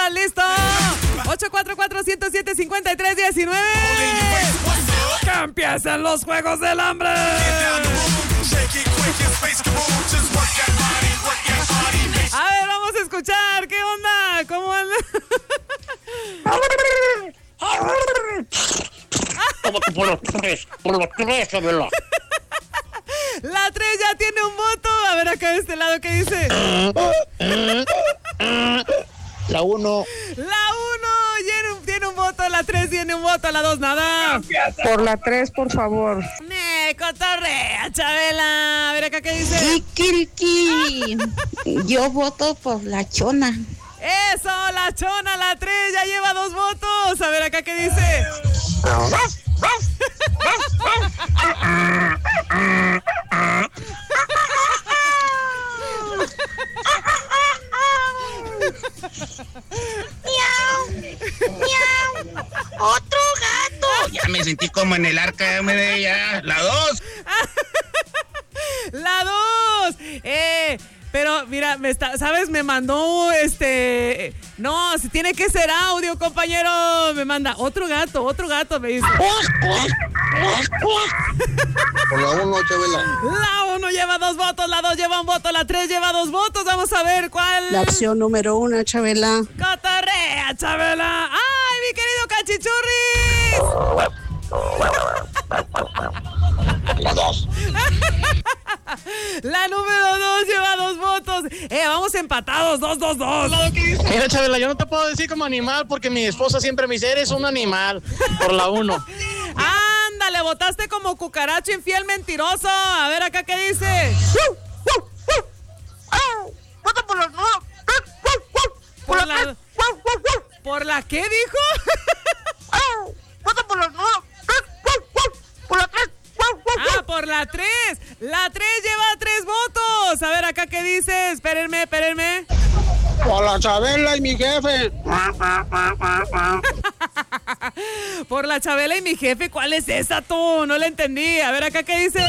¿Estás listo? 844-107-5319. ¡Que empiecen los Juegos del Hambre! A ver, vamos a escuchar. ¿Qué onda? ¿Cómo anda? Por los tres, Chabela. La 3 ya tiene un voto. A ver acá de este lado, ¿qué dice? La 1. La 1 tiene un voto, la 3 tiene un voto, la 2 nada. Por la 3, por favor. Cotorrea, Chabela. A ver acá, ¿qué dice? Kikiriki. Yo voto por la chona. Eso, la chona, la 3 ya lleva 2 votos. A ver acá, ¿qué dice? ¡Miau! ¡Miau! ¡Otro gato! Ya me sentí como en el arca de ya. La 2. La 2. Pero mira, ¿sabes? Me mandó no, si tiene que ser audio, compañero. Me manda otro gato, me dice. Por la 1, Chabela. La 1 lleva 2 votos, la 2 lleva un voto, la 3 lleva 2 votos. Vamos a ver cuál. La opción número 1, Chabela. ¡Cotorrea, Chabela! ¡Ay, mi querido Cachichurris! La 2. La número 2 lleva 2 votos. Vamos empatados, 2-2-2. Mira, Chabela, yo no te puedo decir como animal porque mi esposa siempre me dice, eres un animal. Por la 1. Ándale, votaste como cucaracho infiel mentiroso. A ver acá qué dice. ¡Voto por los no! ¿Por la qué dijo? ¡Voto por los no! ¡Por la 3! Ah, por la 3. La 3 lleva 3 votos. A ver acá qué dice. Espérenme. Por la Chabela y mi jefe. Por la Chabela y mi jefe. ¿Cuál es esa tú? No la entendí. A ver acá qué dice.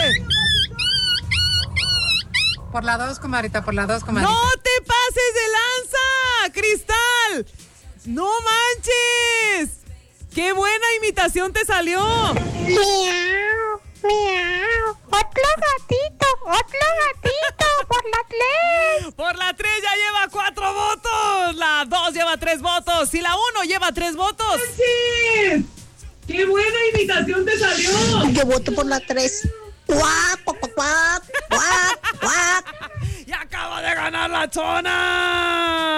Por la 2, comadrita, por la 2, comadrita. ¡No te pases de lanza, Cristal! ¡No manches! ¡Qué buena imitación te salió! ¡Miau! ¡Miau! ¡Otro gatito! ¡Por la 3! Por la 3 ya lleva 4 votos. La 2 lleva 3 votos. Y la 1 lleva 3 votos. ¡Sí! ¡Qué buena imitación te salió! Yo voto por la 3. ¡Guap, guap, guap, guap, guap! ¡Y acaba de ganar la chona!